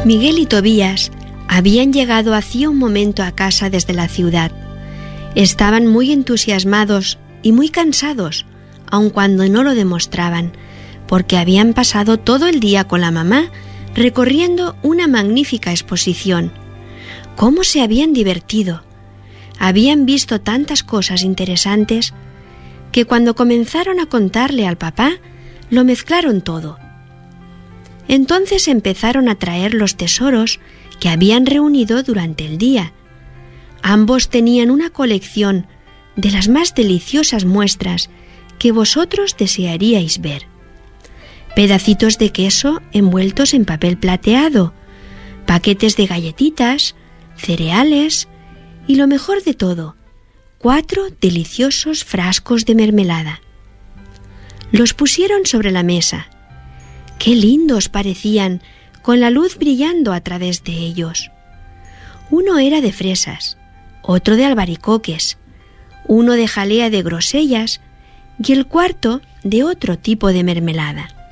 Miguel y Tobías habían llegado hacía un momento a casa desde la ciudad. Estaban muy entusiasmados y muy cansados, aun cuando no lo demostraban, porque habían pasado todo el día con la mamá recorriendo una magnífica exposición. ¿Cómo se habían divertido? Habían visto tantas cosas interesantes que cuando comenzaron a contarle al papá, lo mezclaron todo. Entonces empezaron a traer los tesoros que habían reunido durante el día. Ambos tenían una colección de las más deliciosas muestras que vosotros desearíais ver. Pedacitos de queso envueltos en papel plateado, paquetes de galletitas, cereales y lo mejor de todo, 4 deliciosos frascos de mermelada. Los pusieron sobre la mesa. ¡Qué lindos parecían, con la luz brillando a través de ellos! Uno era de fresas, otro de albaricoques, uno de jalea de grosellas y el cuarto de otro tipo de mermelada.